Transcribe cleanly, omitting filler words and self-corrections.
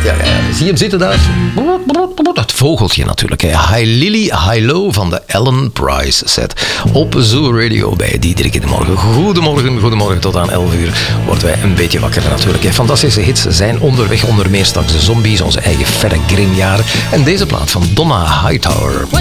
Ja. Zie je hem zitten daar? Dat vogeltje natuurlijk. Hè. High Lily, High Low van de Ellen Price set. Op Zoo Radio bij Diederik in de morgen. Goedemorgen tot aan 11 uur. Worden wij een beetje wakker natuurlijk. Hè. Fantastische hits zijn onderweg. Onder meer straks de Zombies, onze eigen Ferre Grimjaar. En deze plaat van Donna Hightower.